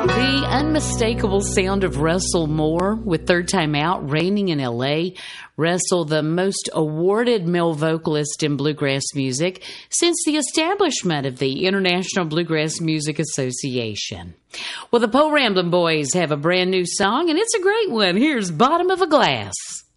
The unmistakable sound of Russell Moore with Third Time Out, Raining in L.A. Russell, the most awarded male vocalist in bluegrass music since the establishment of the International Bluegrass Music Association. Well, the Po Ramblin' Boys have a brand new song, and it's a great one. Here's Bottom of a Glass.